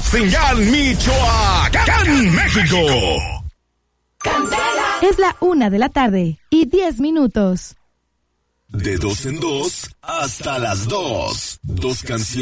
Señal Michoacán, México. Es la 1:10 p.m. De 2 en 2 hasta las 2. 2 canciones.